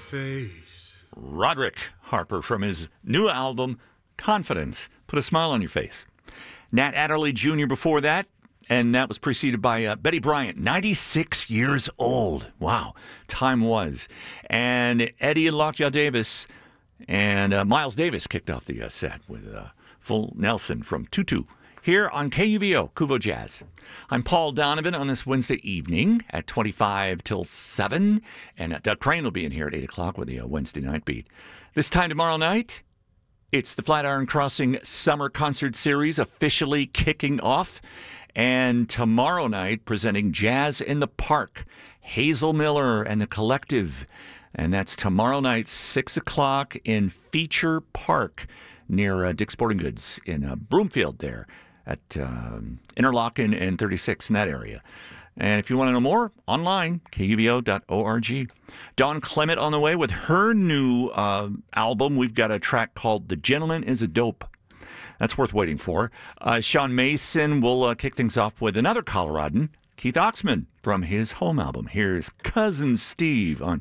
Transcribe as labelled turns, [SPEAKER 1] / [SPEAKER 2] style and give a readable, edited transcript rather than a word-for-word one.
[SPEAKER 1] face.
[SPEAKER 2] Roderick Harper from his new album, Confidence. Put a smile on your face. Nat Adderley Jr. before that, and that was preceded by Betty Bryant, 96 years old. Wow, time was. And Eddie and Lockjaw Davis and Miles Davis kicked off the set with Full Nelson from Tutu here on KUVO, Kuvo Jazz. I'm Paul Donovan on this Wednesday evening at 25 till 7, and Doug Crane will be in here at 8 o'clock with the Wednesday night beat. This time tomorrow night, it's the Flatiron Crossing Summer Concert Series officially kicking off. And tomorrow night, presenting Jazz in the Park, Hazel Miller and the Collective. And that's tomorrow night, 6 o'clock in Feature Park near Dick's Sporting Goods in Broomfield there at Interlochen and 36 in that area. And if you want to know more, online, kuvo.org. Dawn Clement on the way with her new album. We've got a track called The Gentleman is a Dope. That's worth waiting for. Sean Mason will kick things off with another Coloradan, Keith Oxman, from his home album. Here's Cousin Steve on